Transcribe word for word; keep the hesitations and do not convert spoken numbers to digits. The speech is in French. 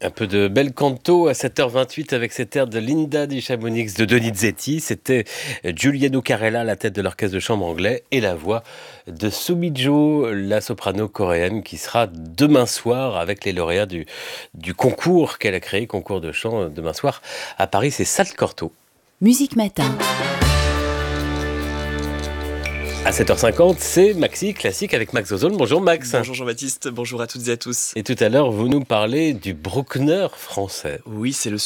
Un peu de bel canto à sept heures vingt-huit avec cet air de Linda di Chamonix de Donizetti. C'était Giuliano Carella à la tête de l'orchestre de chambre anglais et la voix de Sumijo, la soprano coréenne qui sera demain soir avec les lauréats du, du concours qu'elle a créé, concours de chant demain soir à Paris, c'est Salle Cortot. Musique Matin. À sept heures cinquante, c'est Maxi Classique avec Max Ozone. Bonjour Max. Bonjour Jean-Baptiste, bonjour à toutes et à tous. Et tout à l'heure, vous nous parlez du Bruckner français. Oui, c'est le